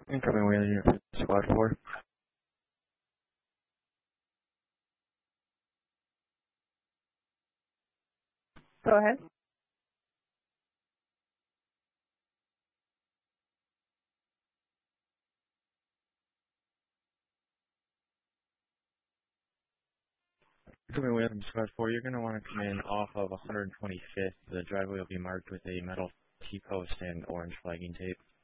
Incoming wheel unit for squad 4. Go ahead. Incoming wheel from squad 4, you're going to want to come in off of 125th. The driveway will be marked with a metal T-post and orange flagging tape.